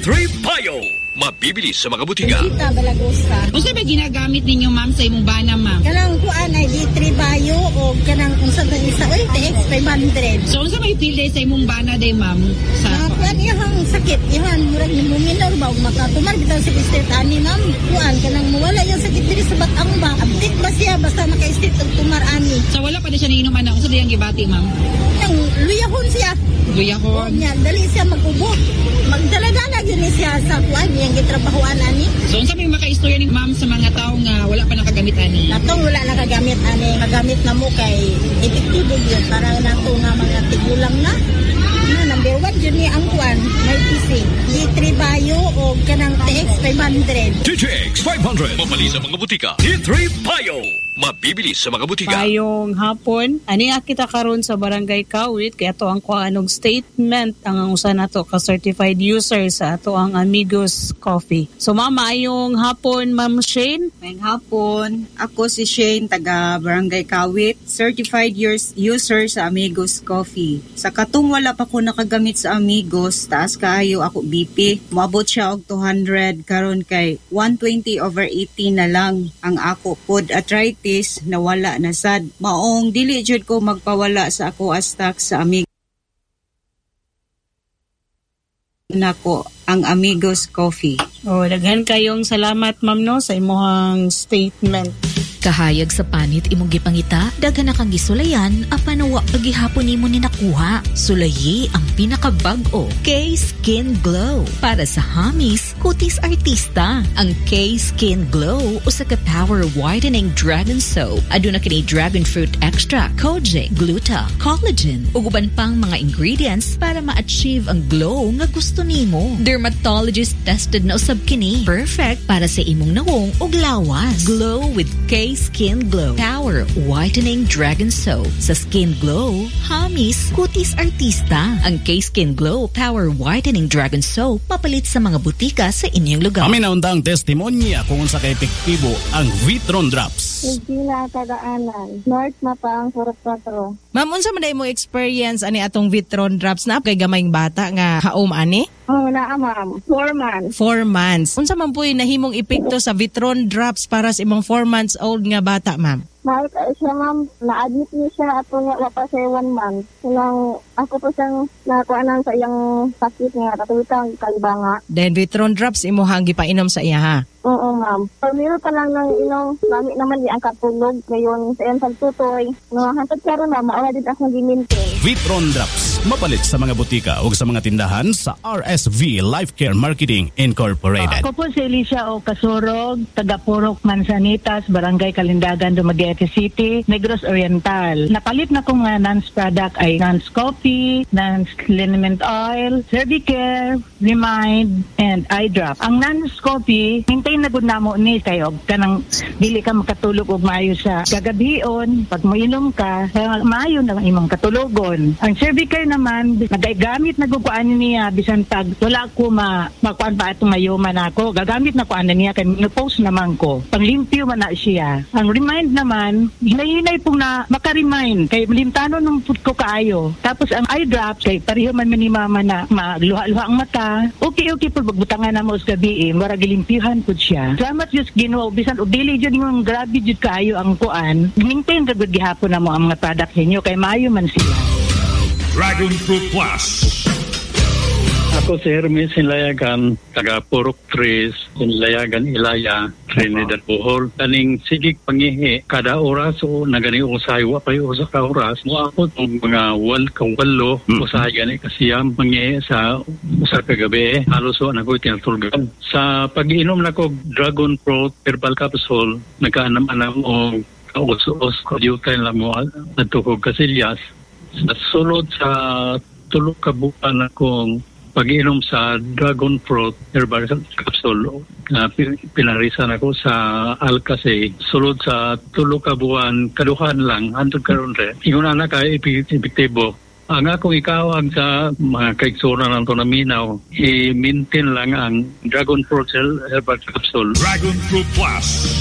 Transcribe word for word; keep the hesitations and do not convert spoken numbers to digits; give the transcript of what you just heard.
three Bio. Mabibili sa mga butika. Kita balagosa. O sa ba ginagamit ninyo, ma'am, sa imong bana, ma'am? Kanang kuan ay D three Bio o kanang unsa ba isa oy T X five hundred. So unsa may feel day sa imong bana day, ma'am? Sa uh, kuan ihang sakit, ihang murag ni minor ba makatumar bitaw sa state ani ma'am. Kuan kanang mawala yung sakit diri sa batang ba. Update ba siya basta naka-state og tumar ani. So wala pa na siya niinom ana. Unsa diyang gibati, ma'am? Yang luyahon siya. Luyahon. Nya dali siya mag-ubo. Magdala-dala gyud siya sa kuan yang gitrabahoan ani. So unsa may maka-istorya ni ma'am sa mga tawo nga wala pa nakagamit ani? Natong wala nakagamit ani, magamit na mo kay epektibo gyud para nato nga mga tigulang na. Na number one yun ni ang kuan, may P C. D three Bio o kanang T X five hundred. T X five hundred. Mabali sa mga butika. D three Bio. Mabibili sa mga butika. Payong hapon, ani kita karon sa Barangay Kawit kaya to ang kuanong statement ang usa nato ka certified user sa ato ang Amigos Coffee. So mama, ayong hapon, Ma'am Shane. Ngayong hapon, ako si Shane, taga Barangay Kawit, certified years, user sa Amigos Coffee. Sa katong wala pa ko nakagamit sa Amigos, taas kaayo ako B P. Moabot siya og two hundred, karon kay one twenty over eighty na lang ang ako food arthritis nawala na sad. Maong dili jud ko magpawala sa ako astak sa Amigos nako ang Amigos Coffee. Oh, daghan kayong salamat, ma'am, no, sa imong statement. Kahayag sa panit imong gipangita, daghan na kang gisulayan apan wa pagihapon nimo ni nakuha. Sulayi ang pinakabag-o, K-Skin Glow. Para sa hamis, kutis artista. Ang K-Skin Glow usa ka power whitening dragon soap. Aduna kini dragon fruit extract, kojic, gluta, collagen ug uban pang mga ingredients para ma-achieve ang glow nga gusto nimo. Dermatologist tested na usab kini. Perfect para sa imong nawong ug lawas. Glow with K Skin Glow Power Whitening Dragon Soap. Sa Skin Glow, hamis, kutis artista. Ang K-Skin Glow Power Whitening Dragon Soap mapalit sa mga butika sa inyong lugar. Kami na undang testimonya kung unsa ka epektibo ang Vitron Drops. Sila kadaanan. North na pa ang Surot Patro. Ma'am, unsa man day mo experience ani atong Vitron Drops na kay gamayng bata nga haom ani? Oh, naa ma'am. Four months. Four months. Unsa man po'y nahimong epekto sa Vitron Drops para sa imong four months old nga bata, ma'am? Mahal ka siya, ma'am. Na-admit niya siya at nga wapa siya one month. Sinang ako po siyang nakuanan sa iyang sakit nga katulitang kalibanga. Then Vitron Drops imo hang gipainom sa iya, ha? Oo, ma'am. Pamiro pa lang ng inom, gamit naman niya ang katulog. Ngayon, sa iyang pagtutoy, no, hantad karon na, maula din akong gimintin. Vitron Drops, mapalit sa mga butika o sa mga tindahan sa R S V Life Care Marketing Incorporated. Ako po si Alicia O. Kasurog, taga Purok Mansanitas, Barangay Kalindagan, Dumaguete City, Negros Oriental. Napalit na ko nga Nance product ay Nance Coffee, Nance Liniment Oil, Cervicare, Remind, and Eye Drop. Ang Nance Coffee, hintay na gud namo ni kayo kanang dili ka makatulog og maayo sa kagabion. Pag moinom ka, maayo na ang imong katulogon. Ang Cervicare naman, nagagamit na gud ko ani niya bisan pag wala ko ma makuan pa atong mayuman ako. Gagamit na ko ani niya kay no-post naman ko. Panglimpyo man na siya. Ang Remind naman, hinay-hinay pong na maka-remind kay limtano nung food ko kaayo. Tapos ang eye drops kay pareho man ni mama na magluha-luha ang mata. Okay okay pud magbutangan na mo sa gabi, mura gilimpyuhan pud siya. Salamat just Ginoo bisan og dili jud yung grabe jud kaayo ang kuan. Maintain ra gud gihapon na mo ang mga product ninyo kay maayo man sila. Dragon Fruit Plus. Ako si Hermes Sinlayagan, taga Purok Tres, Sinlayagan Ilaya, Trinidad Bohol. Kaning sigig pangihi, kada oras o nagani usay, wapay usa ka oras. Mo ako itong mga wal kawalo, usay gani kasiyam pangihi sa usa ka gabi. Halos o nako'y tinatulgan. Sa pag-inom na ko Dragon Fruit Herbal Capsule, nagkaanam-anam o kaus-us, kadyutay lang mo at tukog kasilyas. Sa sulod sa tulog kabukan akong pag-inom sa Dragon Fruit Herbal Capsule, uh, pinarisan ako sa Alcase. Sulod sa tulo ka buwan, kaduhan lang, hantod karon re. Ingon na ka epektibo. Ang akong ikawag sa mga kaiksura ng ito na minaw, i-maintain lang ang Dragon Fruit Herbal Capsule. Dragon Fruit Plus.